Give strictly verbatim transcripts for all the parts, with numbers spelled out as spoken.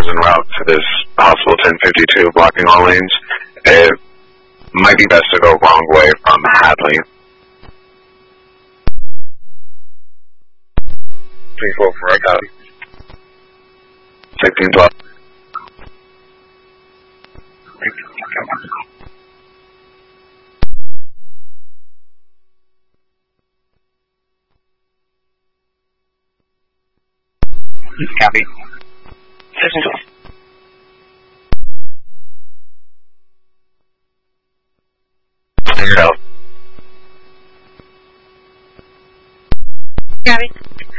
en route to this possible ten fifty-two blocking all lanes. It might be best to go wrong way from Hadley. three four four, I got it. sixteen twelve. Copy. sixteen twelve. Figured out. Copy.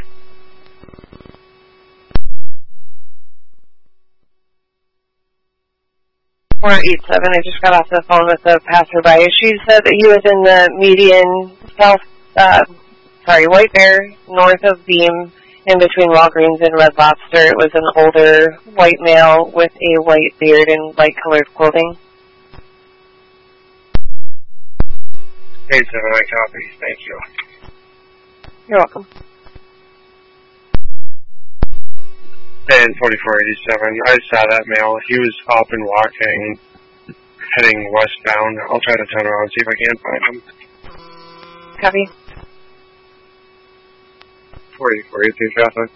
four eight seven, I just got off the phone with a passerby. She said that he was in the median south, uh, sorry, White Bear, north of Beam, in between Walgreens and Red Lobster. It was an older white male with a white beard and light-colored clothing. eight seven, I copy. Thank you. You're welcome. And forty-four eighty-seven, I saw that male. He was up and walking, heading westbound. I'll try to turn around and see if I can find him. Copy. forty-four eighty-two traffic.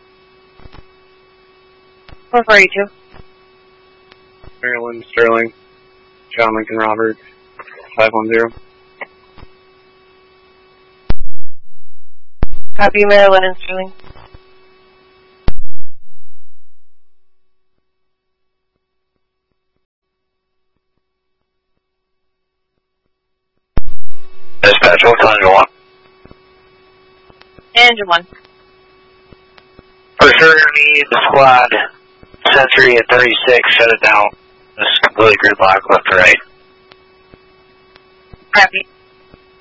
four four eight two. Maryland, Sterling, John Lincoln Robert, five one zero. Copy, Maryland and Sterling. Dispatch, what time do you want? Engine one. For sure, need the squad. Century at thirty-six, shut it down. This is completely gridlock left to right. Copy.